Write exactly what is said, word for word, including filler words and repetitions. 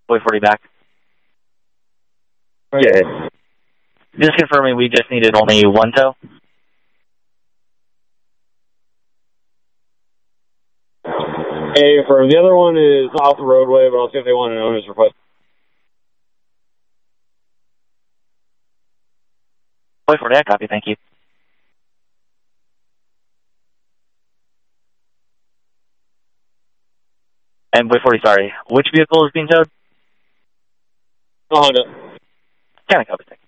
Boy forty back. Yeah. Just confirming we just needed only one tow. Hey, for the other one is off the roadway, but I'll see if they want an owner's request. Boy forty, I copy, thank you. And Boy forty, sorry, which vehicle is being towed? Oh, Honda. Kind of copy, thank you.